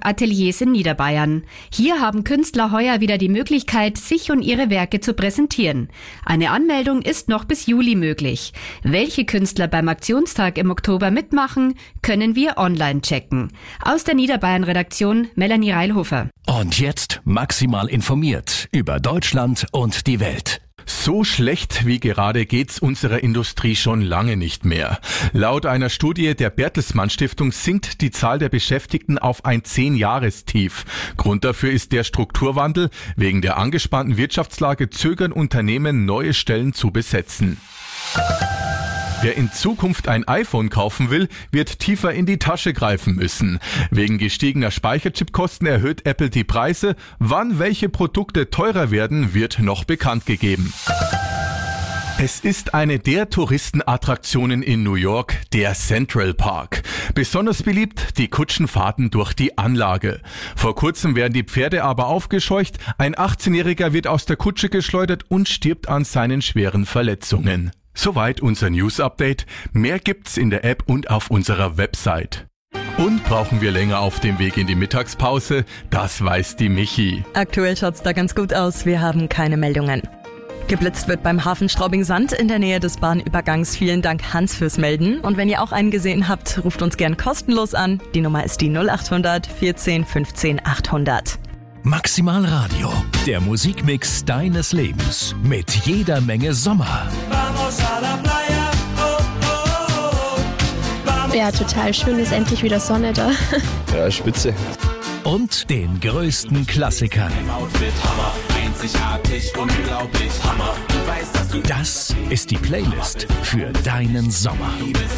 Ateliers in Niederbayern. Hier haben Künstler heuer wieder die Möglichkeit, sich und ihre Werke zu präsentieren. Eine Anmeldung ist noch bis Juli möglich. Welche Künstler beim Aktionstag im Oktober mitmachen, können wir online checken. Aus der Niederbayern-Redaktion Melanie Reilhofer. Und jetzt maximal informiert über Deutschland und die Welt. So schlecht wie gerade geht's unserer Industrie schon lange nicht mehr. Laut einer Studie der Bertelsmann Stiftung sinkt die Zahl der Beschäftigten auf ein 10-Jahrestief. Grund dafür ist der Strukturwandel. Wegen der angespannten Wirtschaftslage zögern Unternehmen, neue Stellen zu besetzen. Wer in Zukunft ein iPhone kaufen will, wird tiefer in die Tasche greifen müssen. Wegen gestiegener Speicherchipkosten erhöht Apple die Preise. Wann welche Produkte teurer werden, wird noch bekannt gegeben. Es ist eine der Touristenattraktionen in New York, der Central Park. Besonders beliebt die Kutschenfahrten durch die Anlage. Vor kurzem werden die Pferde aber aufgescheucht. Ein 18-Jähriger wird aus der Kutsche geschleudert und stirbt an seinen schweren Verletzungen. Soweit unser News-Update. Mehr gibt's in der App und auf unserer Website. Und brauchen wir länger auf dem Weg in die Mittagspause? Das weiß die Michi. Aktuell schaut's da ganz gut aus. Wir haben keine Meldungen. Geblitzt wird beim Hafen Straubing-Sand in der Nähe des Bahnübergangs. Vielen Dank, Hans, fürs Melden. Und wenn ihr auch einen gesehen habt, ruft uns gern kostenlos an. Die Nummer ist die 0800 14 15 800. Maximal Radio, der Musikmix deines Lebens mit jeder Menge Sommer. Ja, total schön, ist endlich wieder Sonne da. Ja, spitze. Und den größten Klassikern. Das ist die Playlist für deinen Sommer.